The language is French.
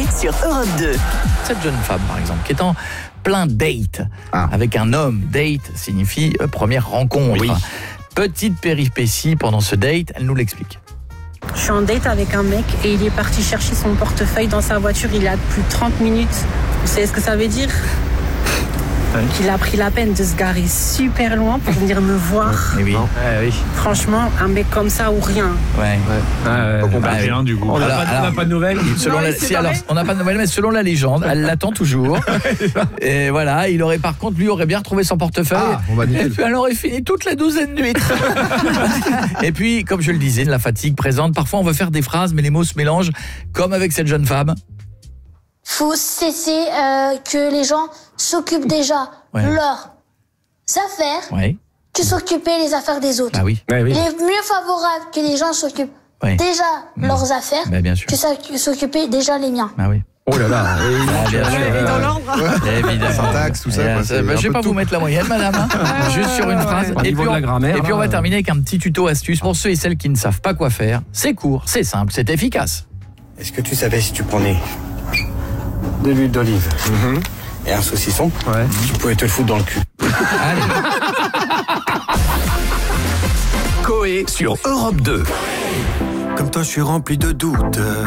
sur Europe 2. Cette jeune femme, par exemple, qui est en plein date avec un homme. Date signifie première rencontre. Oui. Petite péripétie pendant ce date, elle nous l'explique. Je suis en date avec un mec et il est parti chercher son portefeuille dans sa voiture il y a plus de 30 minutes. Vous savez ce que ça veut dire ? Qu'il a pris la peine de se garer super loin pour venir me voir. Eh oui. Oui. Franchement, un mec comme ça ou rien. Ouais. Donc on Bah, perd rien du coup. On n'a pas de nouvelles. On n'a pas de nouvelles, mais selon la légende, elle l'attend toujours. Et voilà, lui aurait bien retrouvé son portefeuille. Et puis elle aurait fini toute la douzaine d'huîtres. Et puis, comme je le disais, la fatigue présente. Parfois, on veut faire des phrases, mais les mots se mélangent, comme avec cette jeune femme. Faut cesser que les gens s'occupent déjà de leurs affaires Ouais. que s'occuper les affaires des autres. Ah oui. Il est mieux favorable que les gens s'occupent déjà leurs affaires Bah, bien sûr. que s'occuper déjà les miens. Ah oui. Oh là là. Bien sûr. Dans l'ordre. Évidemment. Syntaxe, tout ça, quoi, c'est Je vais un peu pas tout. vous mettre la moyenne, madame. Juste sur une phrase. Au niveau de la grammaire, Et puis on va terminer avec un petit tuto astuce pour ceux et celles qui ne savent pas quoi faire. C'est court, c'est simple, c'est efficace. Est-ce que tu savais si tu prenais de l'huile d'olive et un saucisson, tu pouvais te le foutre dans le cul. Allez. Coé sur Europe 2. Comme toi, je suis rempli de doutes.